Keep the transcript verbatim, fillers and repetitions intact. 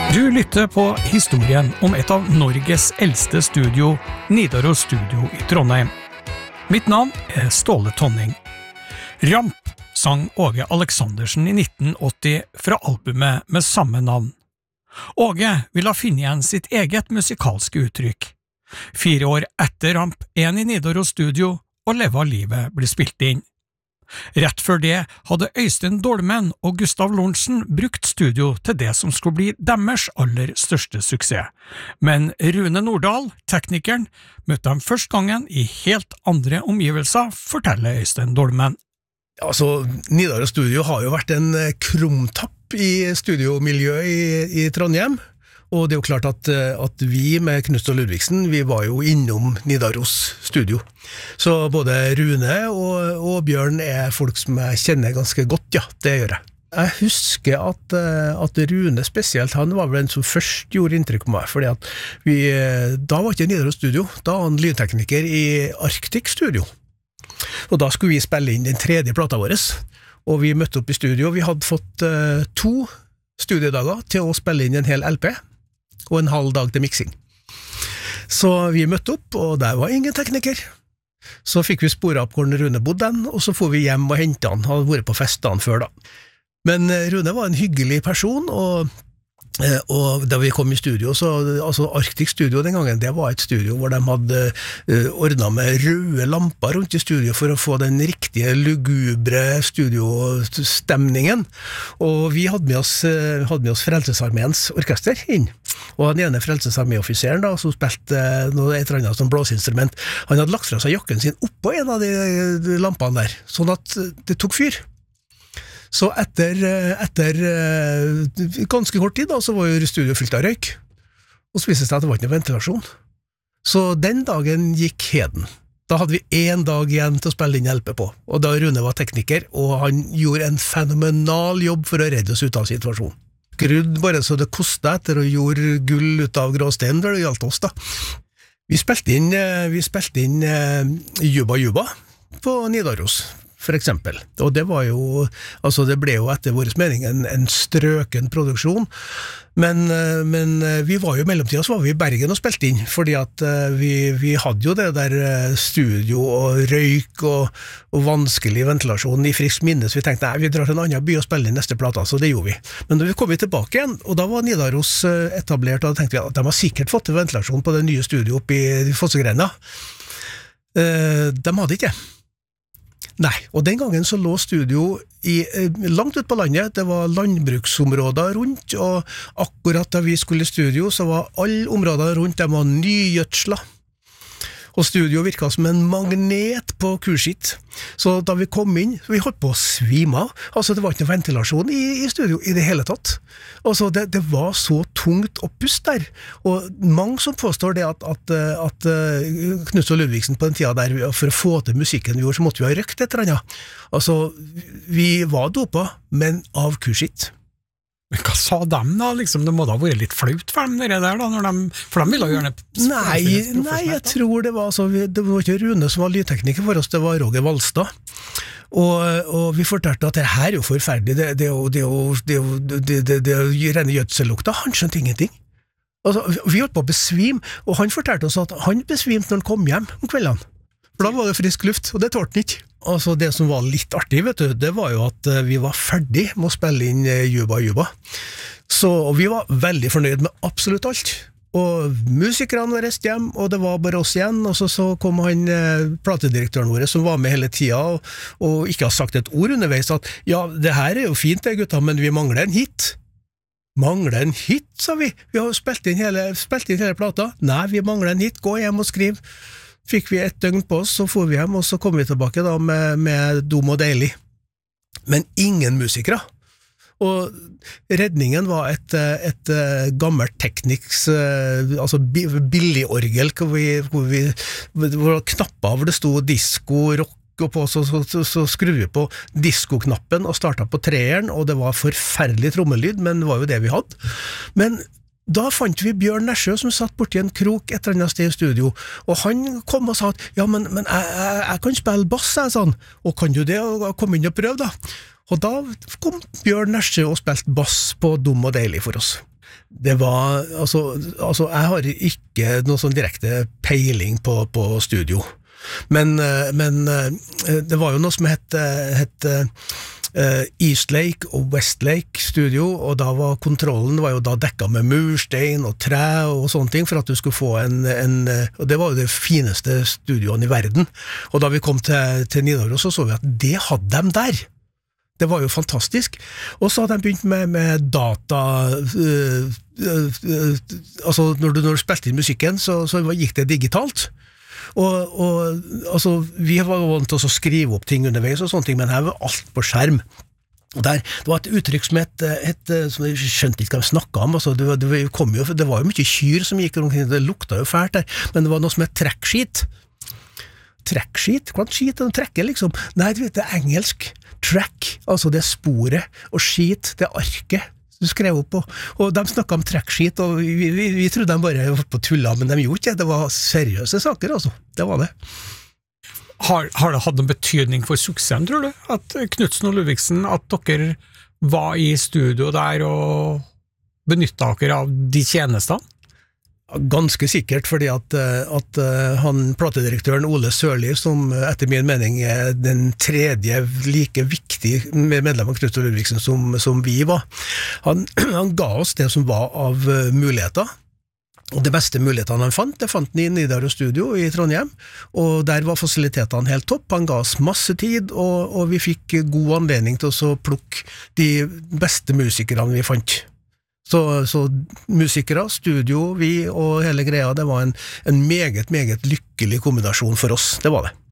Du lytter på historien om et av Norges eldste studio, Nidaros Studio i Trondheim. Mitt navn er Ståle Tonning. Ramp sang Åge Aleksandersen i nitten åtti fra albumet med samme navn. Åge ville finne igjen sitt eget musikalske uttrykk. Fire år etter Ramp er han i Nidaros Studio, og Leve av livet blir spilt inn. Rett før det hadde Øystein Dolmen og Gustav Lorentzen brukt studio til det som skulle bli deres aller største suksess. Men Rune Nordahl, teknikeren, møtte dem først gangen i helt andre omgivelser, forteller Øystein Dolmen. Altså, Nidaros Studio har jo vært en krumtapp i studiomiljøet i, i Trondheim, og det er jo klart at, at vi med Knut og Ludvigsen, vi var jo innom Nidaros Studio. Så både Rune og, og Bjørn er folk som jeg kjenner ganske godt, ja, det gjør jeg. Jeg husker at, at Rune spesielt, han var vel den som først gjorde inntrykk på meg, fordi at vi, da var ikke Nidaros Studio, da var han lydtekniker i Arctic Studio. Og da skulle vi spille inn den tredje plata vår, og vi møtte opp i studio. Vi hadde fått uh, to studiedager til å spille inn en hel L P, og en halv dag til mixing. Så vi møtte opp, og der var ingen tekniker. Så fikk vi sporet opp hvor Rune bodde den, og så får vi hjem og hente han. Han hadde vært på festene før da. Men Rune var en hyggelig person, og og da vi kom i studio, så altså Arctic Studio den gangen, det var et studio hvor de hadde uh, ordnet med røde lamper rundt i studio for å få den riktige lugubre studiostemningen, og vi hadde med oss, uh, hadde med oss Frelsesarmeens orkester inn, og den ene Frelsesarmé-offiseren da, som spilte uh, noe, et eller annet som blåseinstrument, han hadde lagt fra seg jakken sin oppå en av de, de lampene der, sånn at det tok fyr. Så etter, etter ganske kort tid da, så var jo studio fylt av røyk, og så viste det seg at det var ikke noe ventilasjon. Så den dagen gikk heden. Da hadde vi en dag igjen til å spille inn L P på, og da Rune var tekniker, og han gjorde en fenomenal jobb for å redde oss ut av situasjonen. Skrudd bare så det kostet etter, og gjorde gull ut av gråstein, der det gjaldt oss da. Vi spilte inn, vi spilte inn Juba Juba på Nidaros, for eksempel. Og det var jo, altså det ble jo etter vår mening en, en strøken produksjon, men, men vi var jo i mellomtiden, så var vi i Bergen og spilte inn, fordi at vi, vi hadde jo det der studio og røyk og, og vanskelig ventilasjon i frisk minne, så vi tenkte, nei, vi drar til en annen by og spiller inn neste plata, så det gjorde vi. Men da vi kom vi tilbake igjen, og da var Nidaros etablert, og da tenkte vi at de har sikkert fått til ventilasjon på det nye studio oppe i Fossegreina. De hadde ikke. Nei, og den gangen så lå studio i, langt ut på landet, det var landbruksområder rundt, og akkurat da vi skulle i studio, så var alle områder rundt, de var nygjødsla. Og studio virket som en magnet på kurskitt. Så da vi kom inn, vi holdt på å svime av. Altså, det var ikke noe ventilasjon i, i studio i det hele tatt. Altså, det, det var så tungt å puste der. Og mange som påstår det at, at, at Knut og Ludvigsen på den tida der, for å få til musikken vi gjorde, så måtte vi ha røkt et eller annet. Altså, vi var dopa, men av kurskitt. Men hva sa de da, liksom? Det må da ha vært litt flaut for dem, det der da, når de, for de ville jo gjerne... Nei, nei, jeg tror det var, altså, det var ikke Rune som var lydtekniker for oss, det var Roger Valstad. Og, og vi fortalte at det her er jo forferdelig, det, det er jo, det er jo, det er jo, det, det, det er jo rene gjødsellukta, han skjønte ingenting. Altså, vi holdt på å besvime, og han fortalte oss at han besvimte når han kom hjem om kveldene. For da var det frisk luft, og det tålte han ikke. Altså det som var litt artig, vet du, det var jo at vi var ferdig med å spille inn Juba Juba. Så og vi var veldig fornøyd med absolutt alt. Og musikerne var reist hjem, og det var bare oss igjen, og så, så kom han, platedirektøren vår, som var med hele tida, og, og ikke har sagt et ord underveis, at ja, det her er jo fint det, gutta, men vi mangler en hit. Mangler en hit, sa vi. Vi har jo spilt inn hele, spilt inn hele plata. Nei, vi mangler en hit, gå hjem og skriv. Fikk vi et døgn på oss, så får vi hjem, og så kom vi tilbake da med, med Dum og Deilig. Men ingen musikere. Og redningen var et, et gammelt tekniks, altså billigorgel, hvor vi, hvor vi hvor knapper hvor det stod disco, rock, og på, så, så, så, så skrudde vi på diskoknappen og startet på treeren, og det var forferdelig trommelyd, men det var jo det vi hadde. Men da fant vi Bjørn Næssjø som satt borti en krok et eller annet sted i studio, og han kom og sa at, ja, men, men jeg, jeg, jeg kan spille bass, jeg, sånn, og kan du det, og kom inn og prøv da. Og da kom Bjørn Næssjø og spilte bass på Dum og Deilig for oss. Det var, altså, altså jeg har ikke noe sånn direkte peiling på, på studio, men, men det var jo noe som het, het Eastlake og Westlake studio, og da var kontrollen var jo da dekket med murstein og tre og sånne ting, for at du skulle få en, en og det var jo det fineste studioene i verden, og da vi kom til, til Nidaros så så vi at det hadde de der. Det var jo fantastisk. Og så hadde de begynt med, med data, uh, uh, uh, altså når du, når du spilte inn musikken, så, så gikk det digitalt. Og, og altså, vi var vant til å skrive opp ting underveis og sånne ting, men her var alt på skjerm. Og der, det var et uttrykk som het, het som jeg skjønte ikke hva de snakket om, altså, det, det, kom jo, det var jo mye kyr som gikk omkring, det lukta jo fælt der, men det var noe som het trekkskit. Trekkskit? Hva er skit de trekker liksom? Nei, du vet, det er engelsk. Track, altså det sporet, og skit, det arket du skrev opp på, og de snakket om trekkskit, og vi, vi, vi trodde de bare var på tulla, men de gjorde ikke, det var seriøse saker, altså, det var det. Har, har det hatt noen betydning for suksessen, tror du? At Knutsen og Ludvigsen, at dere var i studio der og benyttet dere av de tjenestene? Ganske sikkert, fordi at, at han platedirektøren Ole Sørli, som etter min mening er den tredje like viktig medlem av Knut og Ludvigsen som, som vi var, han, han ga oss det som var av muligheter, og det beste mulighetene han fant, det fant han i Nidaros Studio i Trondheim, og der var fasilitetene helt topp, han ga oss masse tid, og, og vi fikk god anledning til å plukke de beste musikerne vi fant. Så, så musikere, studio, vi og hele greia, det var en, en meget, meget lykkelig kombinasjon for oss, det var det.